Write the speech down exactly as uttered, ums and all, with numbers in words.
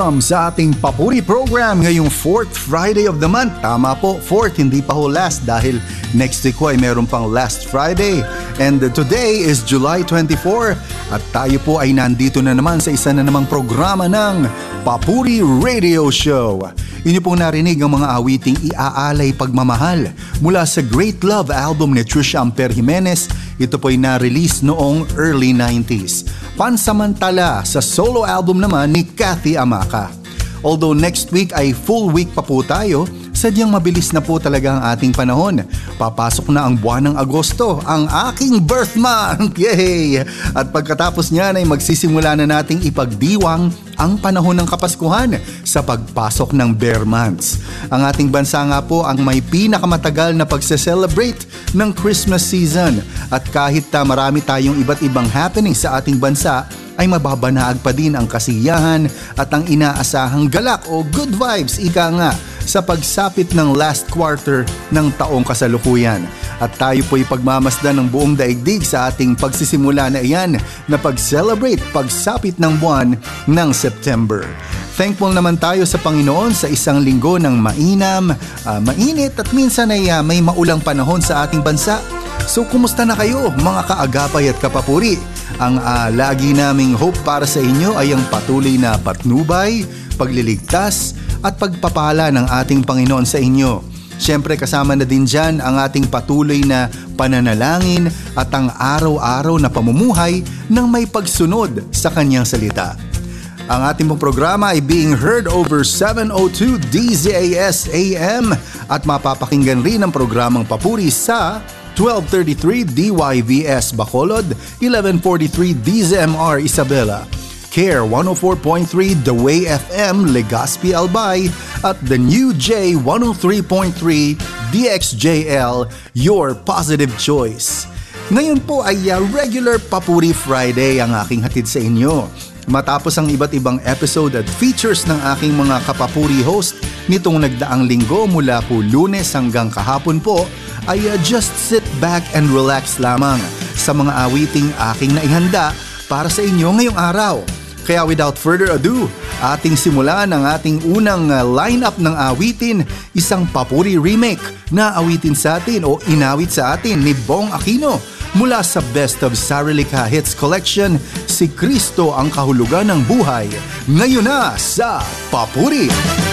Sa ating papuri program ngayong fourth Friday of the month. Tama po, fourth, hindi pa ho last dahil next week ko ay meron pang last Friday. And today is July twenty-fourth at tayo po ay nandito na naman sa isa na namang programa ng Papuri Radio Show. Inyo pong narinig ang mga awiting iaalay pagmamahal mula sa Great Love album ni Trisha Amper Jimenez. Ito po ay na-release noong early nineties. Pansamantala sa solo album naman ni Kathy Amaka. Although next week ay full week pa po tayo, sadyang mabilis na po talaga ang ating panahon. Papasok na ang buwan ng Agosto, ang aking birth month! Yay! At pagkatapos niyan ay magsisimula na nating ipagdiwang ang panahon ng Kapaskuhan sa pagpasok ng Bear Months. Ang ating bansa nga po ang may pinakamatagal na pagse-celebrate ng Christmas season. At kahit uh, marami tayong iba't ibang happening sa ating bansa, ay mababanaag pa din ang kasiyahan at ang inaasahang galak o good vibes, ika nga, sa pagsapit ng last quarter ng taong kasalukuyan. At tayo po'y pagmamasdan ng buong daigdig sa ating pagsisimula na iyan na pag-celebrate pagsapit ng buwan ng September. Thankful naman tayo sa Panginoon sa isang linggo ng mainam, uh, mainit at minsan ay uh, may maulang panahon sa ating bansa. So kumusta na kayo mga kaagapay at kapapuri? Ang uh, lagi naming hope para sa inyo ay ang patuloy na patnubay, pagliligtas at pagpapala ng ating Panginoon sa inyo. Siyempre kasama na din dyan ang ating patuloy na pananalangin at ang araw-araw na pamumuhay ng may pagsunod sa kanyang salita. Ang ating pong programa ay being heard over seven oh two D Z A S A M at mapapakinggan rin ang programang Papuri sa twelve thirty-three D Y V S Bacolod, eleven forty-three D Z M R Isabela, Care one oh four point three The Way F M Legazpi Albay at the New J one oh three point three D X J L Your Positive Choice. Ngayon po ay uh, regular Papuri Friday ang aking hatid sa inyo. Matapos ang iba't ibang episode at features ng aking mga kapapuri host nitong nagdaang linggo mula po Lunes hanggang kahapon po, ay uh, just sit back and relax lamang sa mga awiting aking naihanda para sa inyo ngayong araw. Kaya without further ado, ating simulan ang ating unang uh, lineup ng awitin, isang Papuri remake na awitin sa atin o inawit sa atin ni Bong Aquino mula sa Best of Sarilika Hits Collection, Si Kristo ang Kahulugan ng Buhay. Ngayon na sa Papuri!